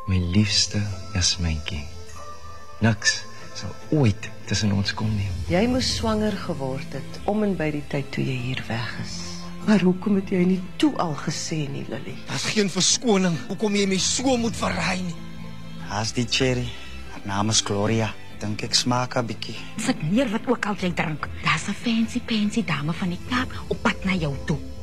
My liefste Jasmyntjie. Niks sal ooit tussen ons kom nie. Jy moes swanger geword het om en by die tyd toe jy hier weg is. Maar hoekom het jy nie toe al gesê nie, Lily? Daar's geen verskoning. Hoekom jy my so moet verraai nie? Haas die cherry. Haar naam is Gloria. Dink ek smaak 'n bietjie. Sit neer wat ook al jy drink. Daar's 'n fancy dame van die Kaap op pad na jou toe.